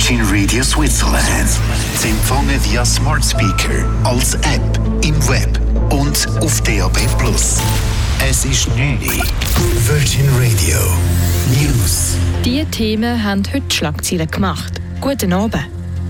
Virgin Radio Switzerland. Sie empfangen via Smart Speaker, als App, im Web und auf DAB+. Es ist 9 Uhr. Virgin Radio News. Diese Themen haben heute Schlagzeilen gemacht. Guten Abend.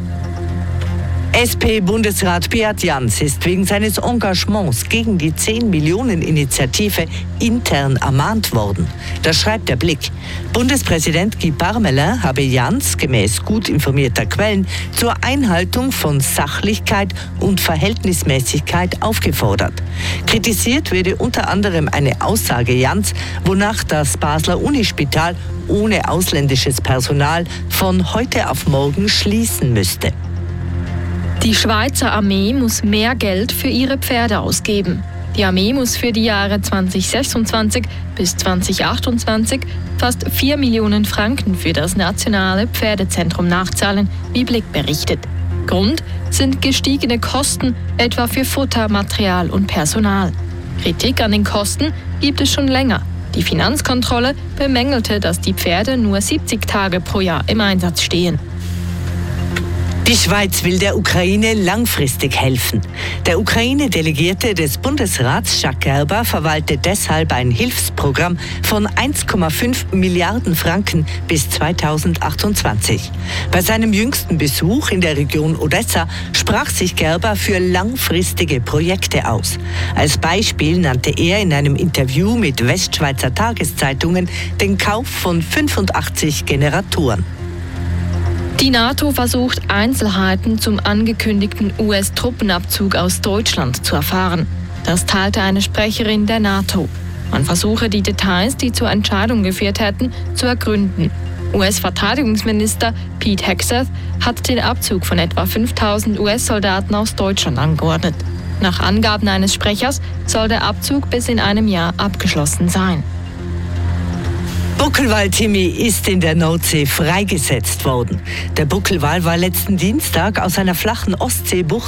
SP-Bundesrat Beat Jans ist wegen seines Engagements gegen die 10-Millionen-Initiative intern ermahnt worden. Das schreibt der Blick. Bundespräsident Guy Parmelin habe Jans, gemäß gut informierter Quellen, zur Einhaltung von Sachlichkeit und Verhältnismäßigkeit aufgefordert. Kritisiert werde unter anderem eine Aussage Jans, wonach das Basler Unispital ohne ausländisches Personal von heute auf morgen schließen müsste. Die Schweizer Armee muss mehr Geld für ihre Pferde ausgeben. Die Armee muss für die Jahre 2026 bis 2028 fast 4 Millionen Franken für das nationale Pferdezentrum nachzahlen, wie Blick berichtet. Grund sind gestiegene Kosten, etwa für Futter, Material und Personal. Kritik an den Kosten gibt es schon länger. Die Finanzkontrolle bemängelte, dass die Pferde nur 70 Tage pro Jahr im Einsatz stehen. Die Schweiz will der Ukraine langfristig helfen. Der Ukraine-Delegierte des Bundesrats, Jacques Gerber, verwaltet deshalb ein Hilfsprogramm von 1,5 Milliarden Franken bis 2028. Bei seinem jüngsten Besuch in der Region Odessa sprach sich Gerber für langfristige Projekte aus. Als Beispiel nannte er in einem Interview mit Westschweizer Tageszeitungen den Kauf von 85 Generatoren. Die NATO versucht, Einzelheiten zum angekündigten US-Truppenabzug aus Deutschland zu erfahren. Das teilte eine Sprecherin der NATO. Man versuche, die Details, die zur Entscheidung geführt hätten, zu ergründen. US-Verteidigungsminister Pete Hegseth hat den Abzug von etwa 5000 US-Soldaten aus Deutschland angeordnet. Nach Angaben eines Sprechers soll der Abzug bis in einem Jahr abgeschlossen sein. Buckelwal-Timmy ist in der Nordsee freigesetzt worden. Der Buckelwal war letzten Dienstag aus einer flachen Ostseebucht